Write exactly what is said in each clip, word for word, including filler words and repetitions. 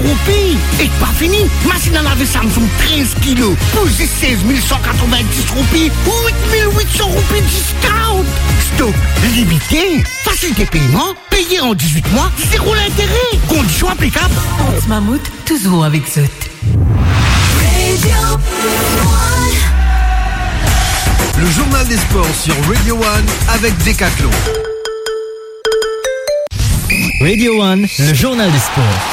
roupies. Et pas fini, machine à laver Samsung treize kilos, posez seize mille cent quatre-vingt-dix roupies, huit mille huit cents roupies discount. Stock limité, facilité paiement, payé en dix-huit mois, zéro l'intérêt. Conditions applicables. Porte Mammouth, toujours avec Zut. Le journal des sports sur Radio One avec Decathlon. Radio One, le journal des sports.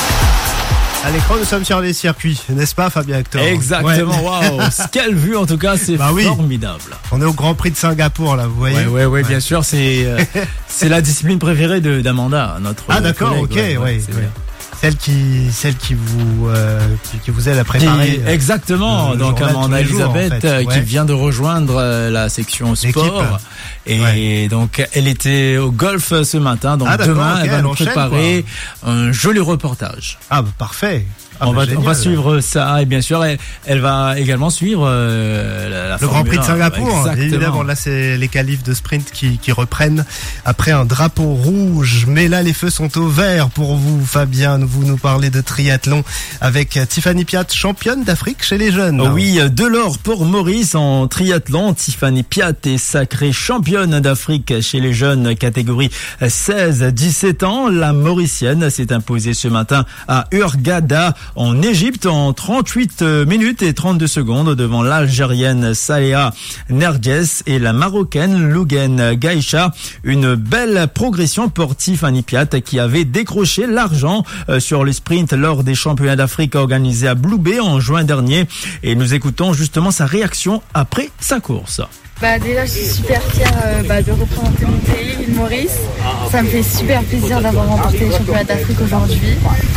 À l'écran, nous sommes sur les circuits, n'est-ce pas, Fabien Hector? Exactement, waouh! Wow. Quelle vue, en tout cas, c'est bah oui. formidable. On est au Grand Prix de Singapour, là, vous voyez? Oui, ouais, ouais, ouais, bien sûr, c'est euh, c'est la discipline préférée de, d'Amanda, notre. Ah, d'accord, collègue, ok, ouais. ouais, ouais, ouais. Celle qui, celle qui vous, euh, qui, qui vous aide à préparer. Qui, exactement. Le, le donc Amanda Elisabeth, en fait. ouais. qui vient de rejoindre la section sport. Et ouais. donc elle était au golf ce matin. Donc ah, demain, okay, elle va elle nous préparer quoi. un joli reportage. Ah, bah, parfait. Ah, on, bah, va, on va suivre ça et bien sûr elle, elle va également suivre euh, la, la le Grand Prix de Singapour. Exactement. Évidemment, là c'est les qualifs de sprint qui, qui reprennent après un drapeau rouge. Mais là les feux sont au vert pour vous, Fabien. Vous nous parlez de triathlon avec Tiffany Piat, championne d'Afrique chez les jeunes. Oui, de l'or pour Maurice en triathlon. Tiffany Piat est sacrée championne d'Afrique chez les jeunes catégorie seize à dix-sept ans. La Mauricienne s'est imposée ce matin à Hurghada en Égypte en trente-huit minutes et trente-deux secondes devant l'Algérienne Saleha Nerges et la Marocaine Lougen Gaïcha. Une belle progression pour Tiffany Piat qui avait décroché l'argent sur le sprint lors des championnats d'Afrique organisés à Blue Bay en juin dernier. Et nous écoutons justement sa réaction après sa course. Bah déjà je suis super fière euh, bah, de représenter mon pays, l'île Maurice. Ça me fait super plaisir d'avoir remporté les championnats d'Afrique aujourd'hui.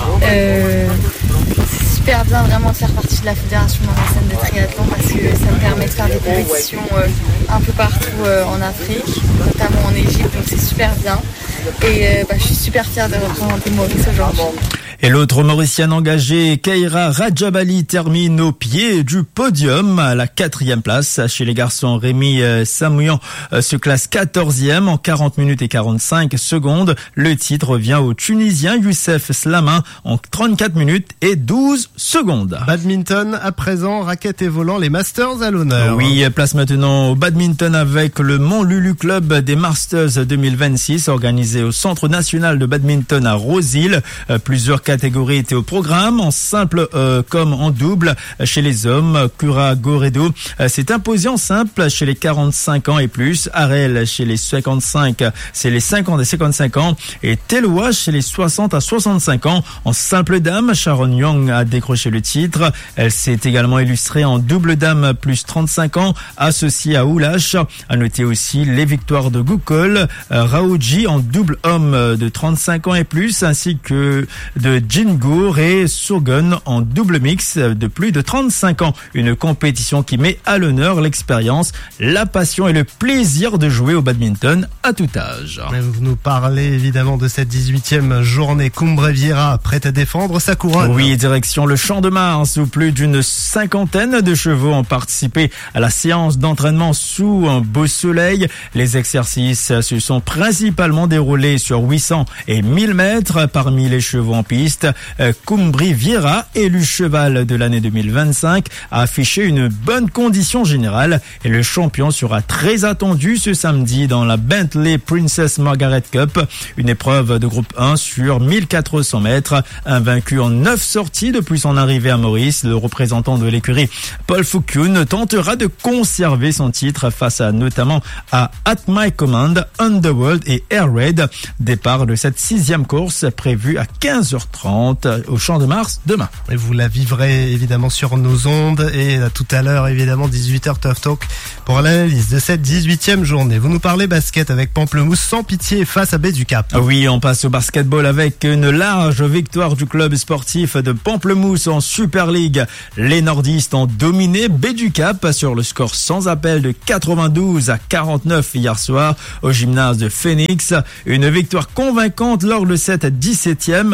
Euh, c'est super bien vraiment de faire partie de la fédération marocaine de triathlon parce que ça me permet de faire des compétitions euh, un peu partout euh, en Afrique, notamment en Égypte, donc c'est super bien. Et euh, bah, je suis super fière de représenter Maurice aujourd'hui. Et l'autre Mauricienne engagée, Keira Rajabali, termine au pied du podium à la quatrième place. Chez les garçons, Rémi Samouyan se classe quatorzième en quarante minutes et quarante-cinq secondes. Le titre revient au Tunisien Youssef Slamin en trente-quatre minutes et douze secondes. Badminton à présent, raquettes et volants, les Masters à l'honneur. Oui, place maintenant au badminton avec le Mont-Lulu Club des Masters deux mille vingt-six organisé au Centre National de Badminton à Rose-Île. Plusieurs catégories étaient au programme, en simple euh, comme en double. Chez les hommes, Cura Goredo euh, s'est imposé en simple chez les quarante-cinq ans et plus. Arel chez les cinquante-cinq, c'est les cinquante et cinquante-cinq ans. Et Teloa chez les soixante à soixante-cinq ans. En simple dame, Sharon Young a décroché le titre. Elle s'est également illustrée en double dame plus trente-cinq ans, associée à Oulash. À noter aussi les victoires de Gukol, euh, Raouji en double homme de trente-cinq ans et plus, ainsi que de Jingur et Surgun en double mix de plus de trente-cinq ans. Une compétition qui met à l'honneur l'expérience, la passion et le plaisir de jouer au badminton à tout âge. Vous nous parlez évidemment de cette dix-huitième journée. Cumbreviera prête à défendre sa couronne. Oui, direction le Champ de Mars où plus d'une cinquantaine de chevaux ont participé à la séance d'entraînement sous un beau soleil. Les exercices se sont principalement déroulés sur huit cents et mille mètres. Parmi les chevaux en piste, Cumbreviera, élu cheval de l'année deux mille vingt-cinq, a affiché une bonne condition générale et le champion sera très attendu ce samedi dans la Bentley Princess Margaret Cup, une épreuve de groupe un sur mille quatre cents mètres. Invaincu en neuf sorties depuis son arrivée à Maurice, le représentant de l'écurie Paul Foucune tentera de conserver son titre face à notamment à At My Command, Underworld et Air Raid. Départ de cette sixième course prévue à quinze heures trente au Champ de Mars demain. Et vous la vivrez évidemment sur nos ondes et tout à l'heure évidemment dix-huit heures Tough Talk pour l'analyse de cette dix-huitième journée. Vous nous parlez basket avec Pamplemousse sans pitié face à Baie du Cap. Oui, on passe au basketball avec une large victoire du club sportif de Pamplemousse en Super League. Les nordistes ont dominé Baie du Cap sur le score sans appel de quatre-vingt-douze à quarante-neuf hier soir au gymnase de Phoenix. Une victoire convaincante lors de cette dix-septième journée.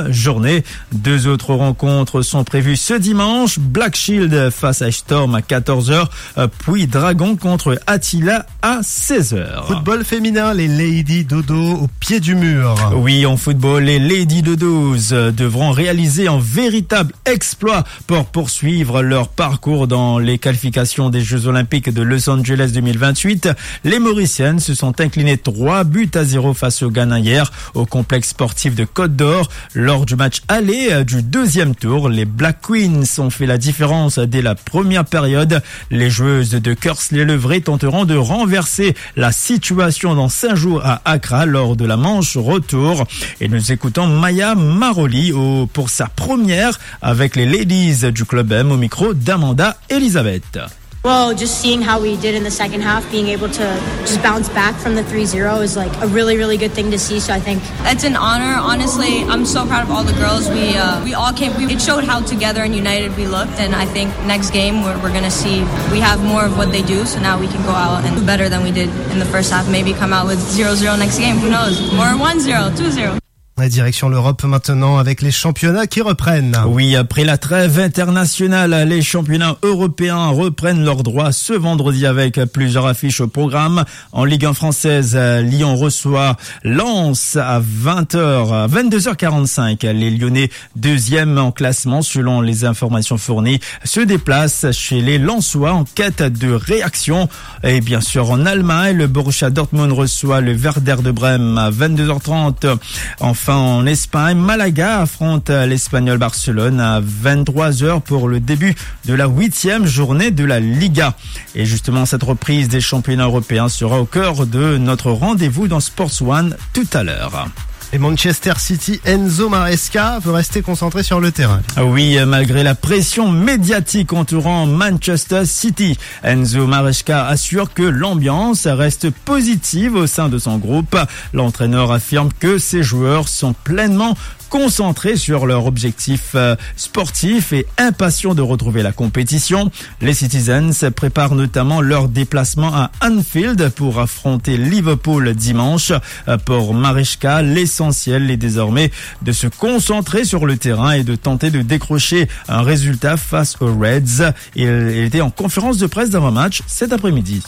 journée. Deux autres rencontres sont prévues ce dimanche. Black Shield face à Storm à quatorze heures, puis Dragon contre Attila à seize heures. Football féminin, les Lady Dodo au pied du mur. Oui, en football, les Lady Dodos devront réaliser un véritable exploit pour poursuivre leur parcours dans les qualifications des Jeux Olympiques de Los Angeles deux mille vingt-huit. Les Mauriciennes se sont inclinées trois buts à zéro face au Ghana hier au complexe sportif de Côte d'Or. Lors du match aller du deuxième tour, les Black Queens ont fait la différence dès la première période. Les joueuses de Kearsley-Levré tenteront de renverser la situation dans cinq jours à Accra lors de la manche retour. Et nous écoutons Maya Maroli au, pour sa première avec les Ladies du Club M au micro d'Amanda Elisabeth. Well, just seeing how we did in the second half, being able to just bounce back from the three zero is like a really, really good thing to see. So I think it's an honor. Honestly, I'm so proud of all the girls. We uh, we all came. We, it showed how together and united we looked. And I think next game we're, we're going to see we have more of what they do. So now we can go out and do better than we did in the first half. Maybe come out with zero zero next game. Who knows? Or one zero, two zero. Direction l'Europe maintenant avec les championnats qui reprennent. Oui, après la trêve internationale, les championnats européens reprennent leurs droits ce vendredi avec plusieurs affiches au programme. En Ligue un française, Lyon reçoit Lens à vingt heures, à vingt-deux heures quarante-cinq. Les Lyonnais, deuxième en classement selon les informations fournies, se déplacent chez les Lensois en quête de réaction. Et bien sûr, en Allemagne, le Borussia Dortmund reçoit le Werder de Brême à vingt-deux heures trente. Enfin, en Espagne, Malaga affronte l'Espagnol Barcelone à vingt-trois heures pour le début de la huitième journée de la Liga. Et justement, cette reprise des championnats européens sera au cœur de notre rendez-vous dans Sports One tout à l'heure. Et Manchester City, Enzo Maresca veut rester concentré sur le terrain. Oui, malgré la pression médiatique entourant Manchester City, Enzo Maresca assure que l'ambiance reste positive au sein de son groupe. L'entraîneur affirme que ses joueurs sont pleinement concentrés sur leur objectif euh, sportif et impatients de retrouver la compétition. Les Citizens préparent notamment leur déplacement à Anfield pour affronter Liverpool dimanche. Euh, pour Maresca, l'essentiel est désormais de se concentrer sur le terrain et de tenter de décrocher un résultat face aux Reds. Il, il était en conférence de presse d'avant-match cet après-midi.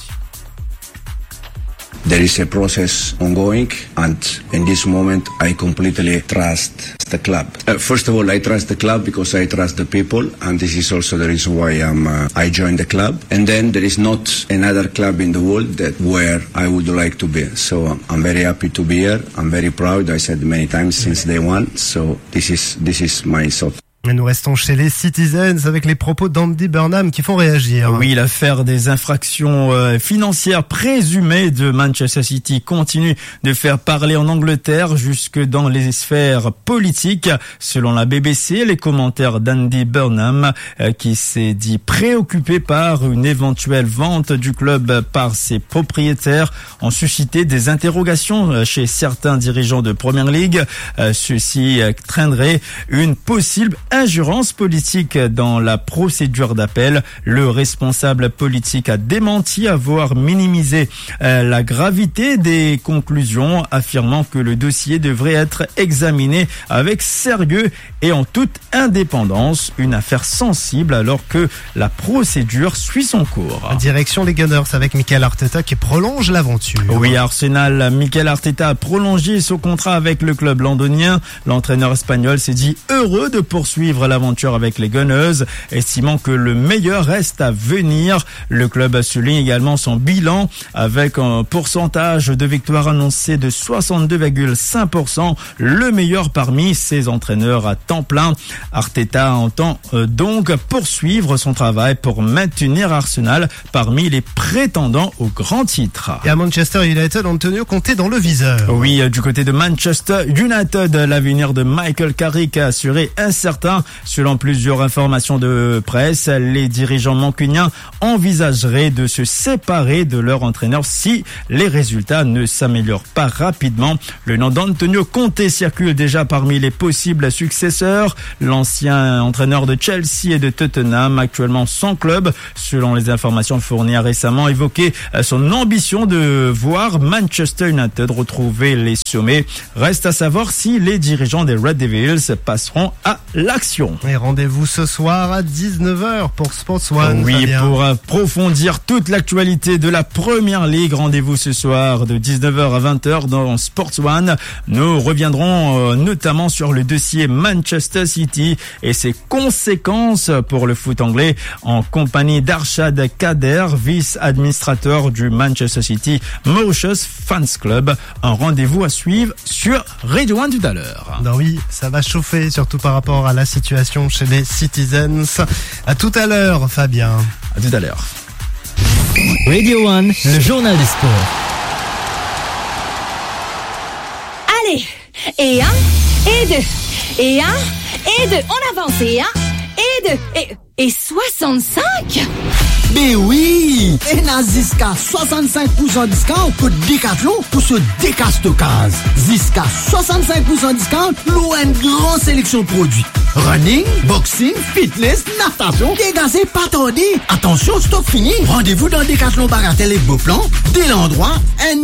There is a process ongoing, and in this moment I completely trust the club. Uh, first of all, I trust the club because I trust the people, and this is also the reason why I'm, uh, I joined the club. And then there is not another club in the world that where I would like to be. So um, I'm very happy to be here. I'm very proud. I said many times since day one. So this is this is my thought. Et nous restons chez les Citizens avec les propos d'Andy Burnham qui font réagir. Oui, l'affaire des infractions euh, financières présumées de Manchester City continue de faire parler en Angleterre jusque dans les sphères politiques. Selon la B B C, les commentaires d'Andy Burnham euh, qui s'est dit préoccupé par une éventuelle vente du club par ses propriétaires ont suscité des interrogations chez certains dirigeants de Premier League. Euh, ceci euh, traînerait une possible ingérence politique dans la procédure d'appel. Le responsable politique a démenti avoir minimisé euh, la gravité des conclusions, affirmant que le dossier devrait être examiné avec sérieux et en toute indépendance. Une affaire sensible alors que la procédure suit son cours. Direction les Gunners avec Mikel Arteta qui prolonge l'aventure. Oui, Arsenal, Mikel Arteta a prolongé son contrat avec le club londonien. L'entraîneur espagnol s'est dit heureux de poursuivre l'aventure avec les Gunners, estimant que le meilleur reste à venir. Le club souligne également son bilan avec un pourcentage de victoires annoncé de soixante-deux virgule cinq pour cent, le meilleur parmi ses entraîneurs à temps plein. Arteta entend donc poursuivre son travail pour maintenir Arsenal parmi les prétendants au grand titre. Et à Manchester United, Antonio Conte dans le viseur. Oui, du côté de Manchester United, l'avenir de Michael Carrick assuré incertain ça, selon plusieurs informations de presse, les dirigeants mancuniens envisageraient de se séparer de leur entraîneur si les résultats ne s'améliorent pas rapidement. Le nom d'Antonio Conte circule déjà parmi les possibles successeurs. L'ancien entraîneur de Chelsea et de Tottenham, actuellement sans club, selon les informations fournies, a récemment évoqué son ambition de voir Manchester United retrouver les sommets. Reste à savoir si les dirigeants des Red Devils passeront à l'action. Et rendez-vous ce soir à dix-neuf heures pour Sports One. Oui, Fabien. pour approfondir toute l'actualité de la Première Ligue, rendez-vous ce soir de dix-neuf heures à vingt heures dans Sports One. Nous reviendrons euh, notamment sur le dossier Manchester City et ses conséquences pour le foot anglais en compagnie d'Arshad Kader, vice-administrateur du Manchester City Mauritius Fans Club. Un rendez-vous à suivre sur Radio One tout à l'heure. Non, oui, ça va chauffer, surtout par rapport à la situation chez les Citizens. À tout à l'heure, Fabien. À tout à l'heure. Radio One, le journal des sports. Allez, et un, et deux, et un, et deux. On avance, et un, et deux, et, et soixante-cinq. Mais oui! Et n'a jusqu'à soixante-cinq pour cent discount pour Decathlon pour ce décastockage. Jusqu'à soixante-cinq pour cent discount, l'eau a une grande sélection de produits. Running, boxing, fitness, natation, dégazé, pas tarder. Attention, stock fini. Rendez-vous dans Decathlon Bagatelle et Beauplan. Dès l'endroit, un